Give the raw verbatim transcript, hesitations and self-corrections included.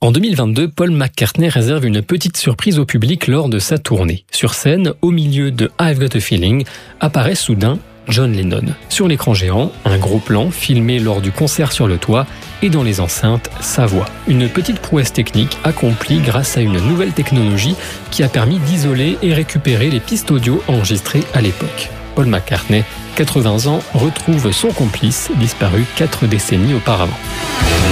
En deux mille vingt-deux, Paul McCartney réserve une petite surprise au public lors de sa tournée. Sur scène, au milieu de I've Got a Feeling, apparaît soudain John Lennon. Sur l'écran géant, un gros plan filmé lors du concert sur le toit et dans les enceintes, sa voix. Une petite prouesse technique accomplie grâce à une nouvelle technologie qui a permis d'isoler et récupérer les pistes audio enregistrées à l'époque. Paul McCartney, quatre-vingts ans, retrouve son complice disparu quatre décennies auparavant.